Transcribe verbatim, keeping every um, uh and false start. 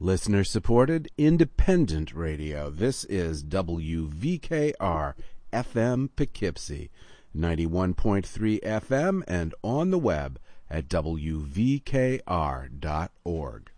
Listener-supported, independent radio. This is W V K R F M Poughkeepsie, ninety-one point three F M, and on the web at W V K R dot org.